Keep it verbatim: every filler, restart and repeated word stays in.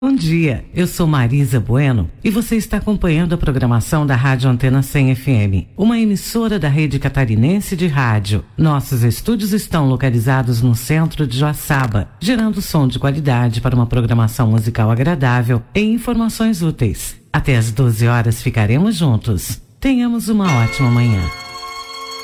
Bom dia, eu sou Marisa Bueno e você está acompanhando a programação da Rádio Antena cem F M, uma emissora da rede catarinense de rádio. Nossos estúdios estão localizados no centro de Joaçaba, gerando som de qualidade para uma programação musical agradável e informações úteis. Até às doze horas ficaremos juntos. Tenhamos uma ótima manhã.